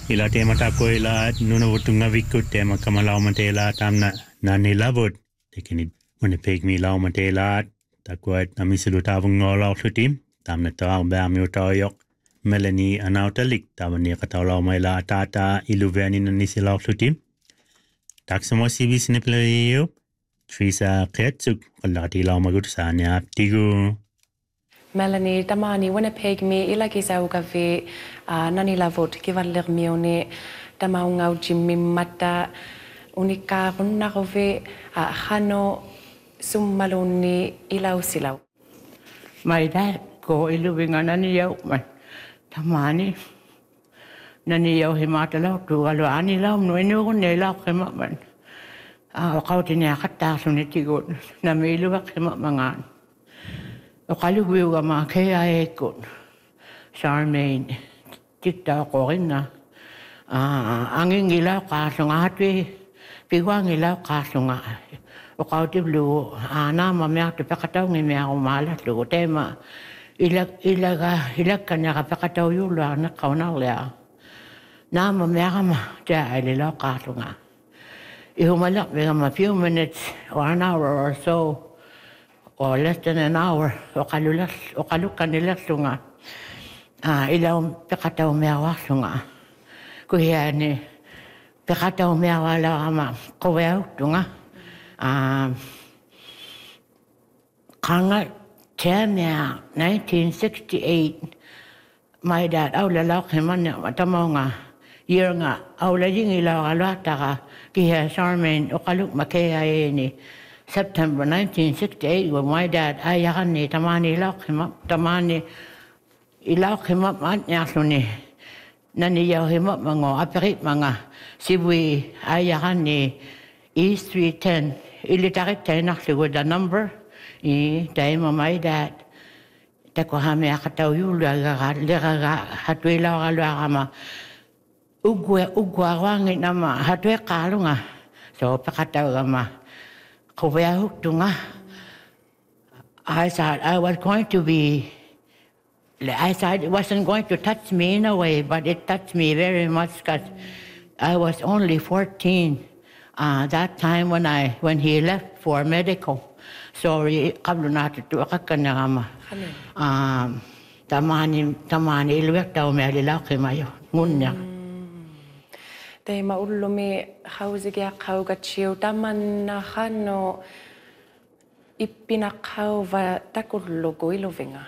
ila tema tako ila nuna wutunga vikut tema kamalau matela tamna nani labot tekini Winnipeg mi lau matela takuat namisilu tavung ngolau sutim tamna tau bami utayok Melanie anautalik tamani katau lau maila atata iluveni nanisi lau sutim taksamo CBC Nepalayo Teresa Kretsuk kalati lau magut sanya tigu Melanie tamani Winnipeg mi ilagi sauga vi nani lavot kivalir mione tamaungau Jimmy mata unika runnarove hano summaluni ilau silau. My dad go iluvinga nani yau man tamani nani yau himata lau tu alu ani lau nuenu ne lau kema man kau tinia kata sunitigot na miluak kema mangan. Kalau gue gama kaya ekon, Charmaine, kita korina, angin gilau kasunga hati, piwang gilau kasunga. Kalau tu lu, nama mereka tu pakatau ni mereka malas lu tema, ilak kanya pakatau yulu anak kau nak leh. Nama mereka mah dia gilau kasunga. Ihu malak mereka mah few minutes or an hour or so. Or less than an hour, okalukan nila sunga. Ilaw pekataw mewa sunga. Kuya ni pekataw mewa la ama kowew tunga. Kanga temya 1968. My dad awlalak himan matamaw nga. Year nga awlaling ilaw alwata ka kiya Charmaine okaluk makaya ni. September 1968, when my dad ayahani tamani ilak him up, tamani ilak him up anyasuni. Nani yaw him up mango aperit manga sibui ayahani East 310. Ilitarit tayo nakli with the number. Tayo my dad. Tako hami akataw yulu liraga hatwe law kalwa ugwa wangit nama hatwe kalunga. So pakataw kama. I thought I was going to be, I thought it wasn't going to touch me in a way, but it touched me very much because I was only 14 that time when he left for medical. So, kablo natin ito akakana nga tamani ilwek daw may alilaki mayo, ngunya. Te maulumi hausigia kaugachiu taman na hano ipinakaw va takullugo iluvinga.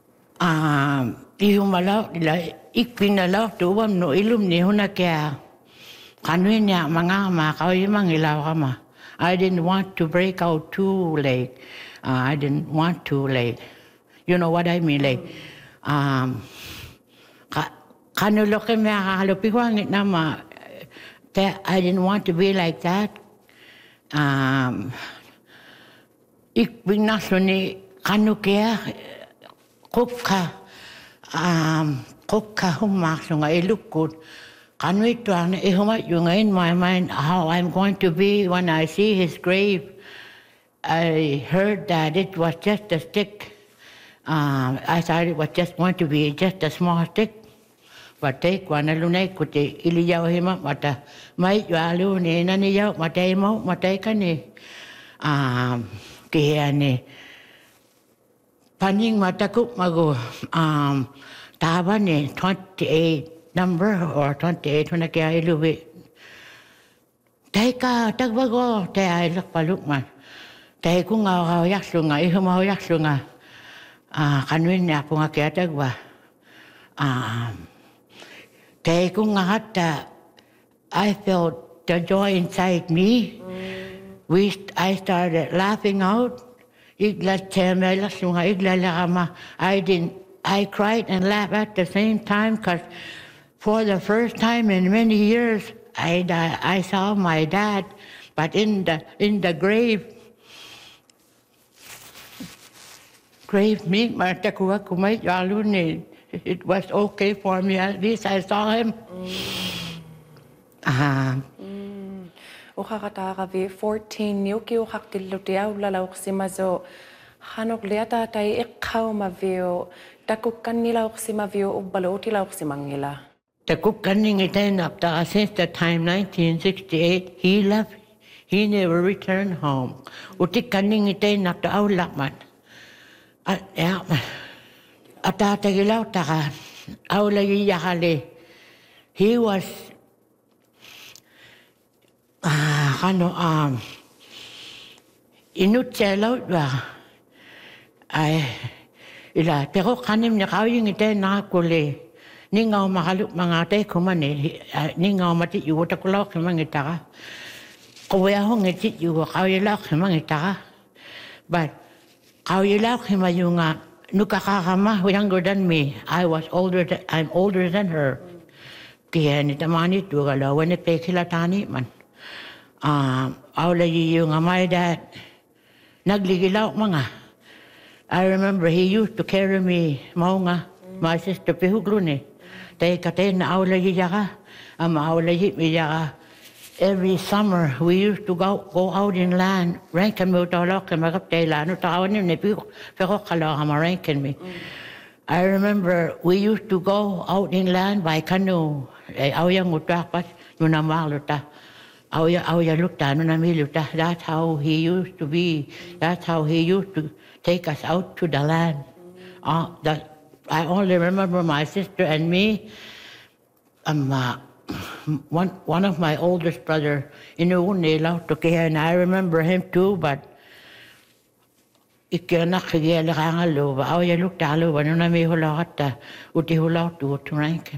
Ihumalaw ila ipinalaw tuwam no ilum ni huna kaya kanunya mga makaw imang ilaw kama. I didn't want to break out too late. I didn't want to late. You know what I mean, like kanulo kami akalupiwangit nama. I didn't want to be like that. Ik bin nasuni kanukia kokka humaksunga ilukut kanuituan ihumat yunga in my mind how I'm going to be when I see his grave. I heard that it was just a stick. I thought it was just going to be just a small stick. Patay kwa na lunay kuti iliyaw hima mata may yalu ni naniyaw matay mo matay ka ni kaya ni paning mata ko mago taba ni 28 number or 28 na kaya iluwi tay ka tagbago tay ay lakpaluk man tay ko nga yakso nga ihumaw yakso nga kanwin niya po nga kaya tagba I felt the joy inside me. I started laughing out. I cried and laughed at the same time because for the first time in many years, I saw my dad, but in the grave me, it was okay for me. At least I saw him. Ukakatakavi 14 yuki ukaktilutia ulalauk simazo hanok liata tay ikaw mavio takukan nila uksimaviyo ubaloti la uksimangila. The cooking again after since the time 1968 he left. He never returned home. Uti kaning again after our lakman. Atatagilaw taka. Aulagi yakali. He was inutselaw ba. Ay ila pero kanim niya kawing ite nakakuli. Ningaw makaluk mga te kumani. Ningaw mati yuta kulaw kimangitaka. Kaya hong itit yuwa kawilak kimangitaka. But kawilak kimayunga nukakakama younger than me. I'm older than her. Kaya nitamani tu kalau wani pekilatani man. Aulagi yung my dad nagligilaw mga. I remember he used to carry me maunga my sister pihugluni. Tay katen na aulagi yaka. Aulagi mi yaka. Every summer we used to go out in land. Rankin mo talok kay magaptay la no tawan ni pero kala ma rankin me. I remember we used to go out in land by canoe. Awyang utapas no na maluta. Awya lukta no na miluta. That's how he used to be. That's how he used to take us out to the land. I only remember my sister and me. One of my oldest brother inuunilaw to kaya and I remember him too, but ikyanak kaya lakangalo ba awya luktalo ba no na may hulakata uti hulaw to rankin.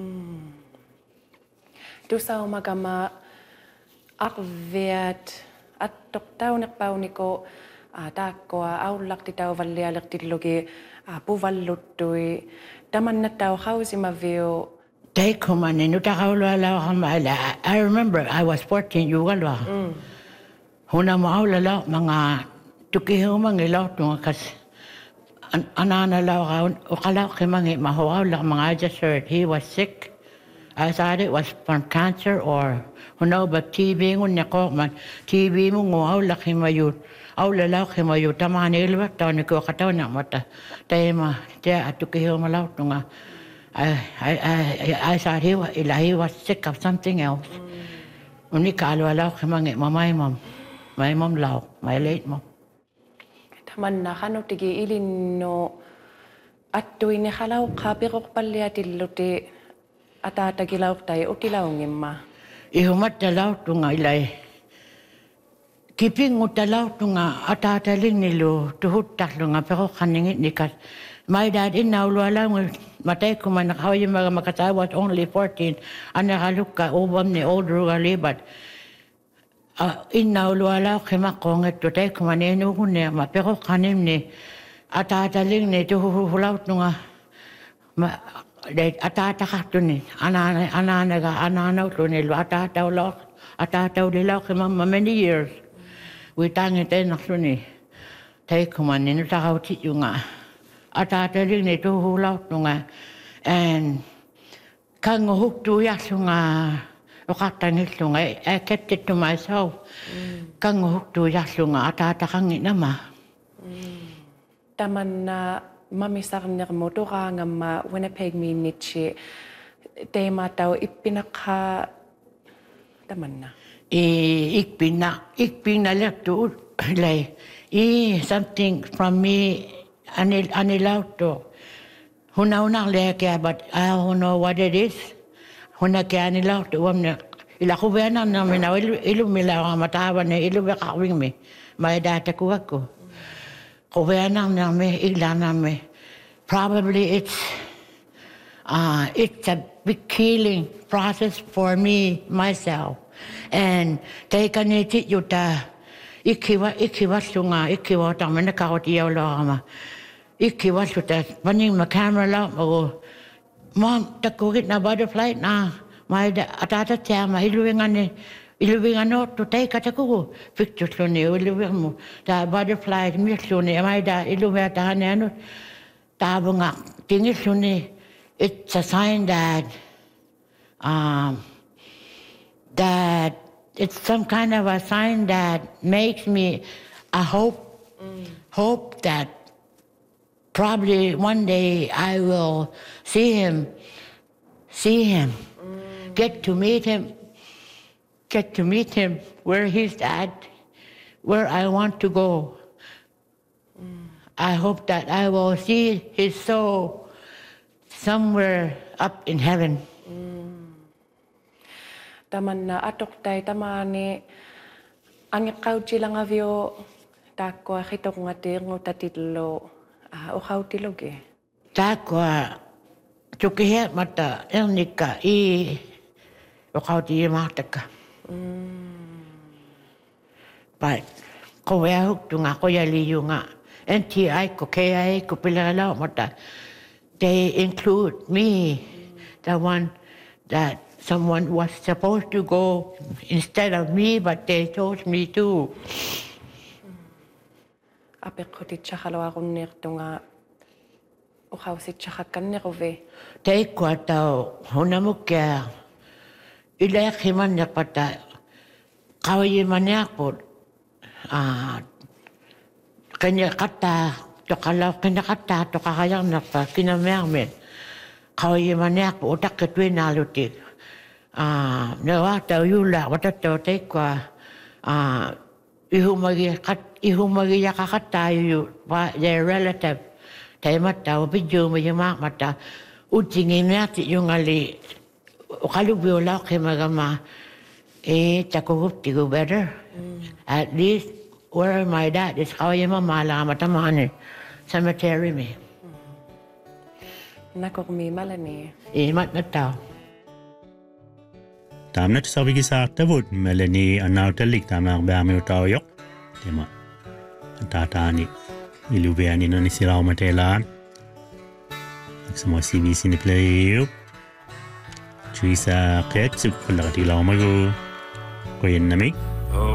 Du sa magama akviat at toktaw nakpauniko tako aulak titaw valialak titlogi puvallutui taman na taw hausi mavio. I remember I was 14 yugalwa. Huna maulala mga tukiho mangilaw tunga kas ananalaw ukalaw kimangi mahawala mga I just heard he was sick. I thought it was from cancer or but TB ngun nako man TB mo ngawla kimayut aulalaw kimayut tamani ilwa taw ni ko kataw na mata tema tia tukiho malaw tunga. I thought he was sick of something else. Unikalo alaw kimangi my mom law, my late mom. Taman na kano tigi ilin no at tuwi ni halaw kapirok paliatiluti atatagilaw tayo utilaw ngimma. Ihumat talaw tunga ilay. Kiping utalaw tunga atataling nilo tuhut taklo nga pero kaningit nikas. My dad inaulwala matay ko man nakaw yung mga makatawa was only 14 ang nakaluka ubam ni older but inaulwala kimakong ito tay ko man inuhun niya pero kanim ni atataling ni tuhulaw nga atatakak to ni ananaw to ni atataw dilaw kimang many years we tangin tayo nakso ni tay ko man inutakaw tiyo nga atataling nito hulaw nga and kang huktu yasunga okatangit nga I kept it to myself kang huktu yasunga atatakang inama taman na mamisar niya mo to ka nga ma Winnipeg Minute tema taw ipinaka taman na ikpinalak to like something from me anilaw to. Huna leke but I don't know what it is. Huna kaya anilaw to ila ko ba na namin na ilu milaw ang matawan na ilu ba kawing me. May data ko ako. Ko ba na namin ila namin. Probably it's a big healing process for me myself. And kay kaniti yuta ikiwa sunga ikiwa taman nakawatiyaw lang ikiwa suta paning ma camera lang o mom takukit na butterfly na may atata tiyama iluwingan no to take katakuko picture so ni iluwin mo ta butterfly mi so ni may da iluwi ta ano tabo nga tingin so ni it's a sign that it's some kind of a sign that makes me hope that probably one day I will see see him, get to meet him where he's at, where I want to go. I hope that I will see his soul somewhere up in heaven. Tamanna atoktai tamani angikauti lang avio takwa hitok ngati ngotatilo o hautiloge. Takwa tukihe mata elnika I o kauti mataka. But ko wea tunga ko yali yunga NTI ko KI ko pilala mata. They include me, the one that someone was supposed to go instead of me, but they chose me too. Apek ko titsakalawa kung nirtunga o hausit tsakakan nirove. Te kwa tau hunamukya ilek himan na pata kawai maniakot kanya kata tokalaw kanya kata tokakayang na pa kinamermen kawai maniakot utak ketui nalutik nawa tau yula wata tau te kwa ihumagi yakakata yu their relative te mata bidyo mo yamak mata utingi merti yung ali ukalubi ulaw kay magama takuhup tigo better at least where my dad is kawai mamala matamani cemetery me nakok mi malani mat na tao Tamnet sabigi sakta vod melani anautelik tamang bami utayok tema tatani ilubeani no nisiraw matelan semua CBC ni play Teresa Ketsuk kulakati law mago koyen namik